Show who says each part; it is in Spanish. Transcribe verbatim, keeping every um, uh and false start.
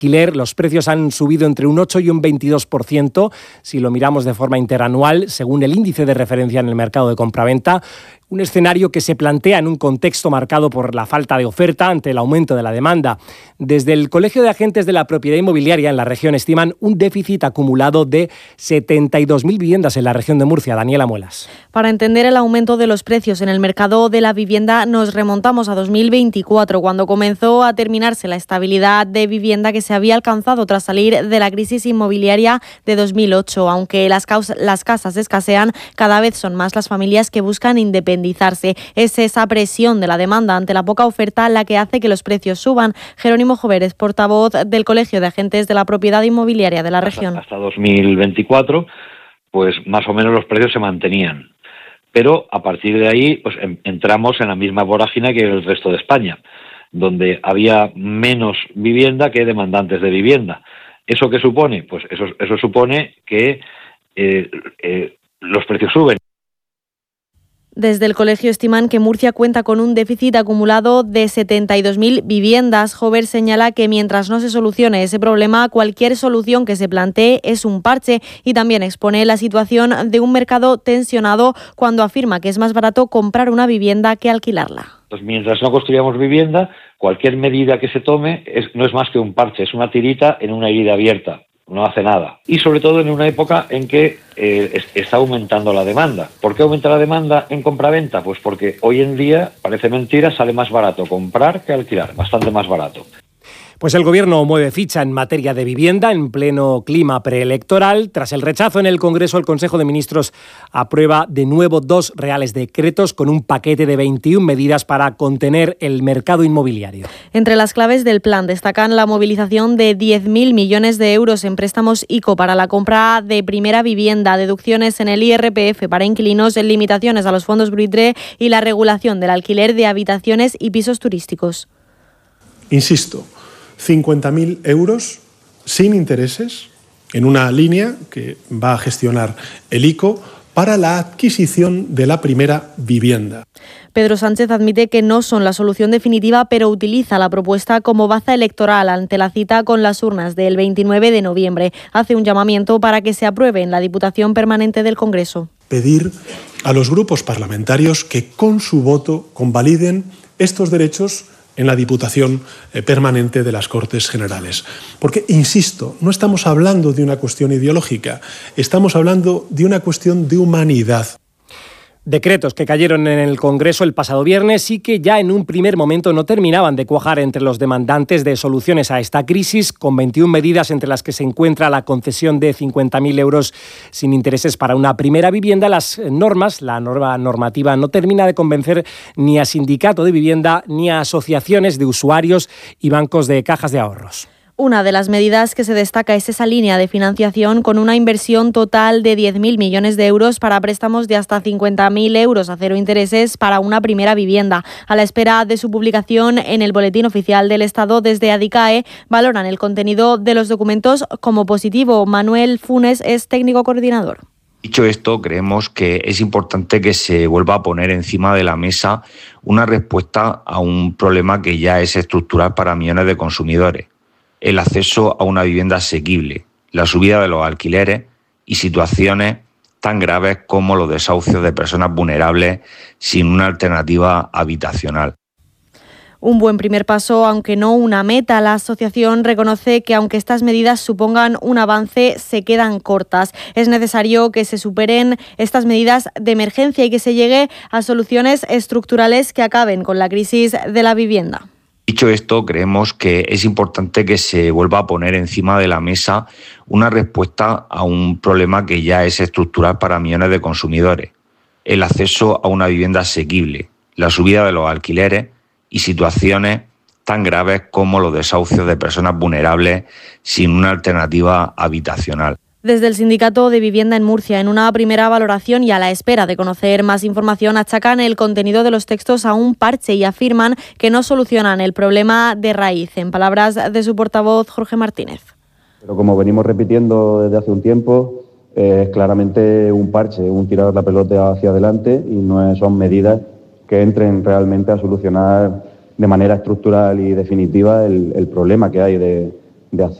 Speaker 1: alquiler, los precios han subido entre un ocho y un veintidós por ciento si lo miramos de forma interanual, según el índice de referencia en el mercado de compraventa. Un escenario que se plantea en un contexto marcado por la falta de oferta ante el aumento de la demanda. Desde el Colegio de Agentes de la Propiedad Inmobiliaria en la región estiman un déficit acumulado de setenta y dos mil viviendas en la región de Murcia. Daniela Muelas.
Speaker 2: Para entender el aumento de los precios en el mercado de la vivienda nos remontamos a dos mil veinticuatro, cuando comenzó a terminarse la estabilidad de vivienda que se había alcanzado tras salir de la crisis inmobiliaria de dos mil ocho. Aunque las, causas, las casas escasean, cada vez son más las familias que buscan independencia. Es esa presión de la demanda ante la poca oferta la que hace que los precios suban. Jerónimo Joveres, portavoz del Colegio de Agentes de la Propiedad Inmobiliaria de la región.
Speaker 3: Hasta dos mil veinticuatro, pues más o menos los precios se mantenían. Pero a partir de ahí pues entramos en la misma vorágine que el resto de España, donde había menos vivienda que demandantes de vivienda. ¿Eso qué supone? Pues eso, eso supone que eh, eh, los precios suben.
Speaker 2: Desde el colegio estiman que Murcia cuenta con un déficit acumulado de setenta y dos mil viviendas. Jover señala que mientras no se solucione ese problema, cualquier solución que se plantee es un parche, y también expone la situación de un mercado tensionado cuando afirma que es más barato comprar una vivienda que alquilarla.
Speaker 3: Pues mientras no construyamos vivienda, cualquier medida que se tome es, no es más que un parche, es una tirita en una herida abierta. No hace nada. Y sobre todo en una época en que eh, está aumentando la demanda. ¿Por qué aumenta la demanda en compraventa? Pues porque hoy en día, parece mentira, sale más barato comprar que alquilar, bastante más barato.
Speaker 1: Pues el Gobierno mueve ficha en materia de vivienda en pleno clima preelectoral. Tras el rechazo en el Congreso, el Consejo de Ministros aprueba de nuevo dos reales decretos con un paquete de veintiuna medidas para contener el mercado inmobiliario.
Speaker 2: Entre las claves del plan destacan la movilización de diez mil millones de euros en préstamos ICO para la compra de primera vivienda, deducciones en el I R P F para inquilinos, limitaciones a los fondos buitre y la regulación del alquiler de habitaciones y pisos turísticos.
Speaker 4: Insisto, cincuenta mil euros sin intereses en una línea que va a gestionar el ICO para la adquisición de la primera vivienda.
Speaker 2: Pedro Sánchez admite que no son la solución definitiva, pero utiliza la propuesta como baza electoral ante la cita con las urnas del veintinueve de noviembre. Hace un llamamiento para que se apruebe en la Diputación Permanente del Congreso.
Speaker 4: Pedir a los grupos parlamentarios que con su voto convaliden estos derechos en la Diputación Permanente de las Cortes Generales. Porque, insisto, no estamos hablando de una cuestión ideológica, estamos hablando de una cuestión de humanidad.
Speaker 1: Decretos que cayeron en el Congreso el pasado viernes y que ya en un primer momento no terminaban de cuajar entre los demandantes de soluciones a esta crisis, con veintiuna medidas entre las que se encuentra la concesión de cincuenta mil euros sin intereses para una primera vivienda. Las normas, la norma normativa no termina de convencer ni a sindicato de vivienda ni a asociaciones de usuarios y bancos de cajas de ahorros.
Speaker 2: Una de las medidas que se destaca es esa línea de financiación con una inversión total de diez mil millones de euros para préstamos de hasta cincuenta mil euros a cero intereses para una primera vivienda. A la espera de su publicación en el Boletín Oficial del Estado, desde ADICAE valoran el contenido de los documentos como positivo. Manuel Funes es técnico coordinador.
Speaker 5: Dicho esto, creemos que es importante que se vuelva a poner encima de la mesa una respuesta a un problema que ya es estructural para millones de consumidores: el acceso a una vivienda asequible, la subida de los alquileres y situaciones tan graves como los desahucios de personas vulnerables sin una alternativa habitacional.
Speaker 2: Un buen primer paso, aunque no una meta. La asociación reconoce que aunque estas medidas supongan un avance, se quedan cortas. Es necesario que se superen estas medidas de emergencia y que se llegue a soluciones estructurales que acaben con la crisis de la vivienda.
Speaker 5: Dicho esto, creemos que es importante que se vuelva a poner encima de la mesa una respuesta a un problema que ya es estructural para millones de consumidores: el acceso a una vivienda asequible, la subida de los alquileres y situaciones tan graves como los desahucios de personas vulnerables sin una alternativa habitacional.
Speaker 2: Desde el Sindicato de Vivienda en Murcia, en una primera valoración y a la espera de conocer más información, achacan el contenido de los textos a un parche y afirman que no solucionan el problema de raíz. En palabras de su portavoz, Jorge Martínez.
Speaker 6: Pero como venimos repitiendo desde hace un tiempo, es claramente un parche, un tirar la pelota hacia adelante, y no son medidas que entren realmente a solucionar de manera estructural y definitiva el, el problema que hay de de hacer